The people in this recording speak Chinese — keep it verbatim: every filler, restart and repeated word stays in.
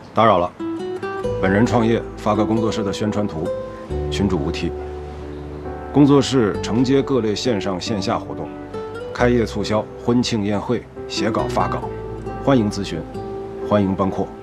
打扰了，本人创业发个工作室的宣传图，群主无题。工作室承接各类线上线下活动，开业促销、婚庆宴会、写稿发稿，欢迎咨询，欢迎帮扩。